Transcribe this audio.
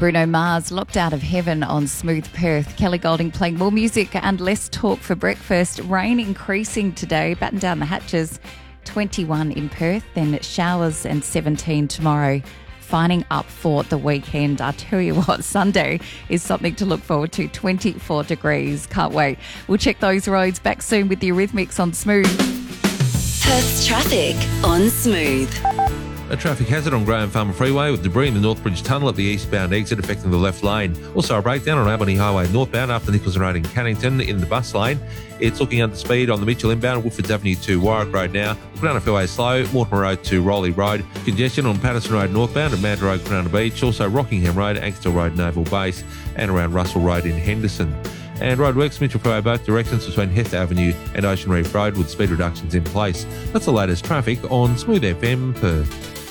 Bruno Mars, Locked Out of Heaven on Smooth Perth. Kelly Golding playing more music and less talk for breakfast. Rain increasing today, batten down the hatches. 21 in Perth, then showers and 17 tomorrow. Fining up for the weekend. I tell you what, Sunday is something to look forward to. 24 degrees. Can't wait. We'll check those roads back soon with the Eurythmics on Smooth. Perth's traffic on Smooth. A traffic hazard on Graham Farmer Freeway with debris in the Northbridge Tunnel at the eastbound exit affecting the left lane. Also a breakdown on Albany Highway northbound after Nicholson Road in Cannington in the bus lane. It's looking under speed on the Mitchell inbound, Woodfords Avenue to Warwick Road now. Cronulla Fairway slow, Mortimer Road to Rowley Road. Congestion on Patterson Road northbound at Mad Road, Cronulla Beach. Also Rockingham Road, Ankstel Road, Naval Base and around Russell Road in Henderson. And roadworks, Mitchell Freeway both directions between Hester Avenue and Ocean Reef Road with speed reductions in place. That's the latest traffic on Smooth FM Perth.